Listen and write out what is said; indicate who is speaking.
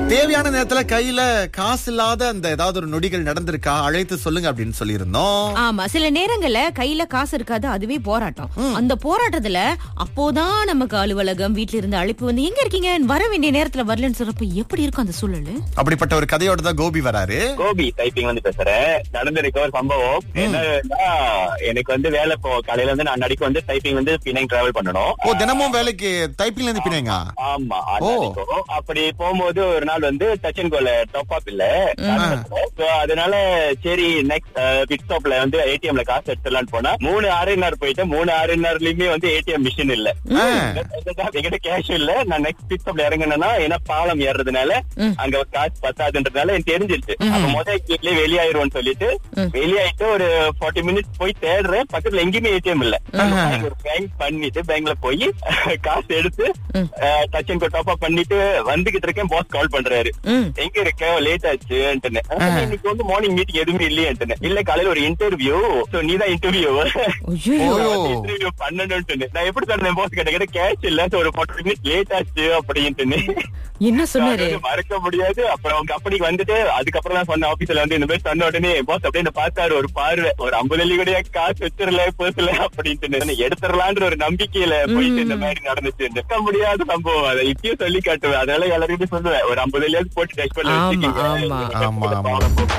Speaker 1: தேவையான நேரத்துல கையில காசு இல்லாத அந்த ஏதாவது ஒரு நொடிகள் நடந்திருக்கா, அழைத்து சொல்லுங்க அப்படின்னு சொல்லியிருந்தோம்.
Speaker 2: ஆமா, சில நேரங்கள்ல கையில காசு இருக்காது, அதுவே போராட்டம். அந்த போராட்டத்துல அப்போதான் நமக்கு அலுவலகம், வீட்டுல இருந்து அழைப்பு வந்து எங்க இருக்கீங்க, வர வேண்டிய நேரத்துல வரலன்னு சொல்றப்ப எப்படி இருக்கும் அந்த சூழல்?
Speaker 1: அப்படிப்பட்ட ஒரு கதையோட தான் கோபி வராரு.
Speaker 3: கோபி டைப்பிங் வந்து பேசுறேன். நடந்திருக்க ஒரு சம்பவம் என்னன்னா, எனக்கு வந்து வேலை காலையில வந்து நான் நடிக்க வந்து டைப்பிங் வந்து பினாங் டிராவல் பண்ணணும்.
Speaker 1: ஓ, தினமும் வேலைக்கு டைப்பிங்ல இருந்து பிணைங்க?
Speaker 3: ஆமா. அப்படி போகும்போது ஒரு நாள் வந்து டச் அண்ட் கோல டாப் அப் இல்ல, அதனால சரி நெக்ஸ்ட் பிட் ஸ்டாப்ல வந்து ஏடிஎம்ல காசு எடுத்துலான்னு போனா 3 RNR போயிட்டு 3 RNRலயுமே வந்து ஏடிஎம் மிஷின் இல்ல. என்கிட்ட கேஷ் இல்ல. நான் நெக்ஸ்ட் பிட் ஸ்டாப்ல இறங்கினா ஏன்னா பாலம் ஏறதுனால அங்க காசு பத்தாதுன்றதுனால எனக்கு தெரிஞ்சிருச்சு. அப்ப முதல் வீட்லயே வெளியாயிருவோம்னு சொல்லிட்டு வெளியாயிட்டு ஒரு 40 மினிட்ஸ் போய் தேடுறேன். பக்கத்துல எங்கேயுமே ஏடிஎம் இல்ல. ஒரு பேங்க் பண்ணிட்டு பேங்க்ல போய் காசு எடுத்து touch and go top up பண்ணிட்டு வந்துகிட்டு இருக்கேன். பாஸ் கால் பண்றாரு, எங்க இருக்க, லேட் ஆச்சு. இன்னைக்கு வந்து மார்னிங் மீட்டிங் எதுவுமே இல்லையே. இல்ல காலையில ஒரு இன்டர்வியூ, நீதான் இன்டர்வியூ பண்ணணும்னு. நான் எப்படி சொன்னேன் பாஸ் கிட்ட, கேஷ் இல்ல, ஒரு 40 மினிட்ஸ் லேட் ஆச்சு அப்படின்ட்டு.
Speaker 2: என்ன சொன்னாரு?
Speaker 3: மறக்க முடியாது. அப்புறம் அவங்க கம்பெனிக்கு வந்துட்டு அதுக்கப்புறம் தான் சொன்ன ஆபீஸ்ல வந்து இந்த மாதிரி சொன்ன உடனே பாஸ் அப்படின்னு பார்த்தாரு. ஒரு பார்வை, ஒரு 50 வெள்ளி கூட காசு வச்சிடல பேசல அப்படின்ட்டு எடுத்துடலான்ற ஒரு நம்பிக்கையில போயிட்டு இந்த மாதிரி நடந்துச்சு. நிற்க முடியாத சம்பவம். அதை இப்பயும் சொல்லி காட்டுவேன். அதனால எல்லாருமே சொல்லுவேன், ஒரு 50 வெள்ளியாவது போட்டு டச் பண்ணி வச்சுக்கீங்க.